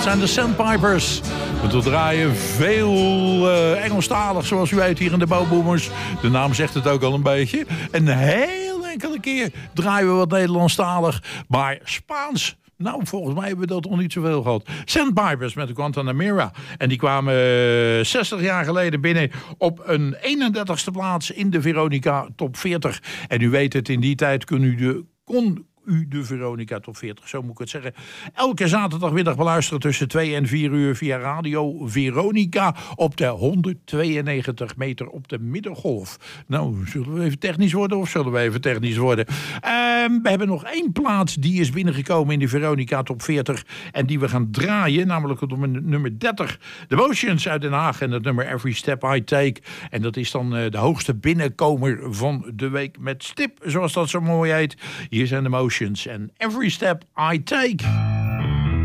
zijn de Sandpipers. We draaien veel Engelstalig, zoals u weet, hier in de Bouwboomers. De naam zegt het ook al een beetje. En heel enkele keer draaien we wat Nederlandstalig. Maar Spaans, nou, volgens mij hebben we dat nog niet zoveel gehad. Sandpipers met de Guantanamera. En die kwamen 60 jaar geleden binnen op een 31ste plaats in de Veronica Top 40. En u weet het, in die tijd kon u de Veronica Top 40, zo moet ik het zeggen. Elke zaterdagmiddag beluisteren tussen 2 en 4 uur via Radio Veronica op de 192 meter op de middengolf. Nou, zullen we even technisch worden of zullen we even technisch worden? We hebben nog 1 plaats die is binnengekomen in de Veronica Top 40 en die we gaan draaien, namelijk op nummer 30. The Motions uit Den Haag en het nummer Every Step I Take. En dat is dan de hoogste binnenkomer van de week met stip, zoals dat zo mooi heet. Hier zijn de Motions en Every Step I Take.